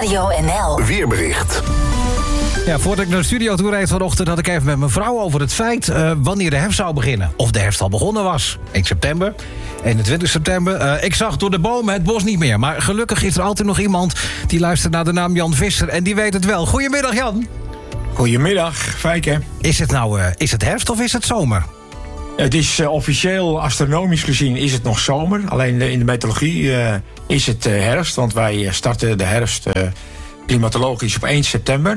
Radio NL. Weerbericht. Ja, voordat ik naar de studio toe reed vanochtend had ik even met mijn vrouw over het feit wanneer de herfst zou beginnen. Of de herfst al begonnen was. 1 september, 21 september. Ik zag door de bomen het bos niet meer. Maar gelukkig is er altijd nog iemand die luistert naar de naam Jan Visser. En die weet het wel. Goedemiddag, Jan. Goedemiddag, Fijke. Is het herfst of is het zomer? Het is officieel, astronomisch gezien, is het nog zomer. Alleen in de meteorologie is het herfst. Want wij starten de herfst klimatologisch op 1 september.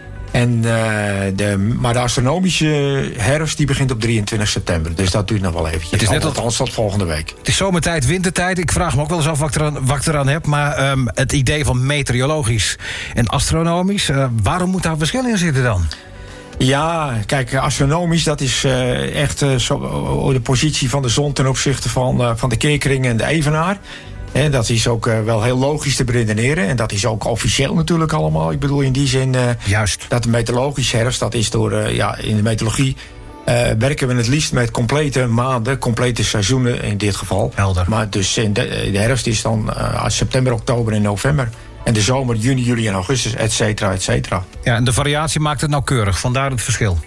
Maar de astronomische herfst die begint op 23 september. Dus dat duurt nog wel eventjes. Het is net althans tot volgende week. Het is zomertijd, wintertijd. Ik vraag me ook wel eens af wat ik eraan heb. Maar het idee van meteorologisch en astronomisch, waarom moet daar verschil in zitten dan? Ja, kijk, astronomisch, dat is echt de positie van de zon ten opzichte van de keerkring en de evenaar. En dat is ook wel heel logisch te beredeneren. En dat is ook officieel natuurlijk allemaal. Ik bedoel in die zin Juist. Dat de meteorologische herfst, dat is door in de meteorologie werken we het liefst met complete maanden, complete seizoenen in dit geval. Helder. Maar dus de herfst is dan september, oktober en november. En de zomer, juni, juli en augustus, et cetera, et cetera. Ja, en de variatie maakt het nauwkeurig. Vandaar het verschil.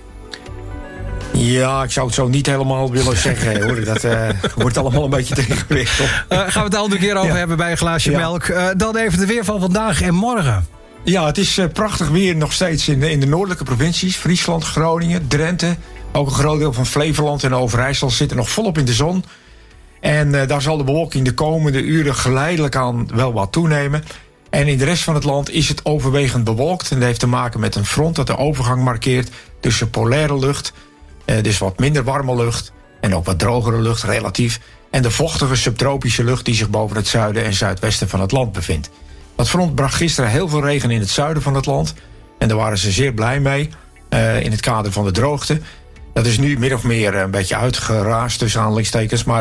Ja, ik zou het zo niet helemaal willen zeggen, hoor. Dat wordt allemaal een beetje tegengewicht. Gaan we het de andere keer over hebben bij een glaasje melk. Dan even de weer van vandaag en morgen. Ja, het is prachtig weer nog steeds in de noordelijke provincies. Friesland, Groningen, Drenthe. Ook een groot deel van Flevoland en Overijssel zitten nog volop in de zon. En daar zal de bewolking de komende uren geleidelijk aan wel wat toenemen. En in de rest van het land is het overwegend bewolkt. En dat heeft te maken met een front dat de overgang markeert tussen polaire lucht, dus wat minder warme lucht en ook wat drogere lucht relatief, en de vochtige subtropische lucht die zich boven het zuiden en zuidwesten van het land bevindt. Dat front bracht gisteren heel veel regen in het zuiden van het land. En daar waren ze zeer blij mee in het kader van de droogte. Dat is nu min of meer een beetje uitgeraasd tussen aanhalingstekens. Maar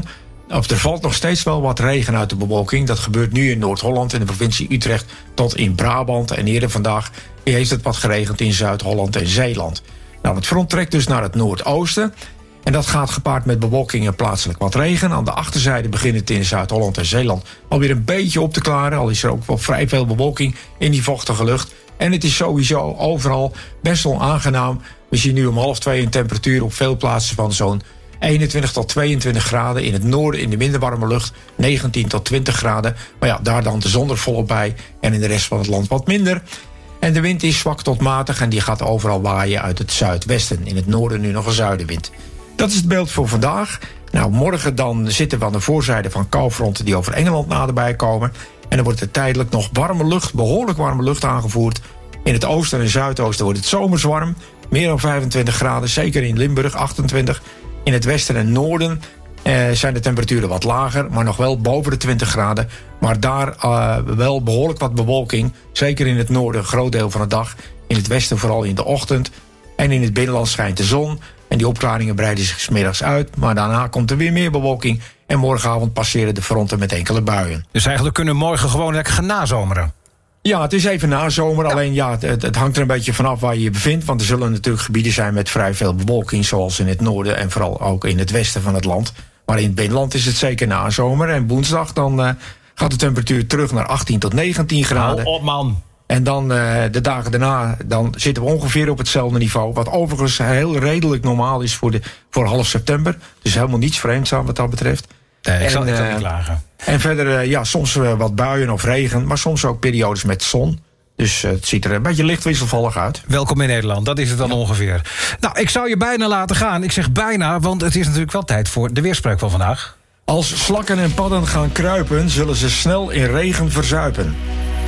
er valt nog steeds wel wat regen uit de bewolking. Dat gebeurt nu in Noord-Holland, in de provincie Utrecht, tot in Brabant. En eerder vandaag heeft het wat geregend in Zuid-Holland en Zeeland. Nou, het front trekt dus naar het noordoosten. En dat gaat gepaard met bewolking en plaatselijk wat regen. Aan de achterzijde begint het in Zuid-Holland en Zeeland alweer een beetje op te klaren. Al is er ook wel vrij veel bewolking in die vochtige lucht. En het is sowieso overal best wel aangenaam. We zien nu om 1:30 een temperatuur op veel plaatsen van zo'n 21 tot 22 graden. In het noorden in de minder warme lucht 19 tot 20 graden. Maar ja, daar dan de zon er volop bij. En in de rest van het land wat minder. En de wind is zwak tot matig en die gaat overal waaien uit het zuidwesten. In het noorden nu nog een zuidenwind. Dat is het beeld voor vandaag. Nou, morgen dan zitten we aan de voorzijde van koufronten die over Engeland naderbij komen. En dan wordt er tijdelijk nog warme lucht, behoorlijk warme lucht aangevoerd. In het oosten en zuidoosten wordt het zomers warm. Meer dan 25 graden, zeker in Limburg 28. In het westen en noorden zijn de temperaturen wat lager, maar nog wel boven de 20 graden. Maar daar wel behoorlijk wat bewolking. Zeker in het noorden een groot deel van de dag. In het westen vooral in de ochtend. En in het binnenland schijnt de zon. En die opklaringen breiden zich 's middags uit. Maar daarna komt er weer meer bewolking. En morgenavond passeren de fronten met enkele buien. Dus eigenlijk kunnen we morgen gewoon lekker gaan nazomeren. Ja, het is even nazomer. Alleen ja, het hangt er een beetje vanaf waar je je bevindt. Want er zullen natuurlijk gebieden zijn met vrij veel bewolking. Zoals in het noorden en vooral ook in het westen van het land. Maar in het binnenland is het zeker nazomer. En woensdag dan gaat de temperatuur terug naar 18 tot 19 graden. Hou op, man. En dan de dagen daarna dan zitten we ongeveer op hetzelfde niveau. Wat overigens heel redelijk normaal is voor half september. Dus helemaal niets vreemds aan wat dat betreft. Nee, ik zal niet klagen. En verder, soms wat buien of regen. Maar soms ook periodes met zon. Dus het ziet er een beetje licht wisselvallig uit. Welkom in Nederland, dat is het dan ongeveer. Nou, ik zou je bijna laten gaan. Ik zeg bijna, want het is natuurlijk wel tijd voor de weerspreuk van vandaag. Als slakken en padden gaan kruipen, zullen ze snel in regen verzuipen.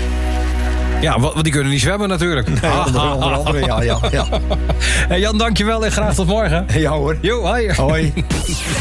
Ja, want die kunnen niet zwemmen natuurlijk. Nee, onder andere, ja. Hey Jan, dankjewel en graag tot morgen. Ja hoor. Jo, hoi. Hoi.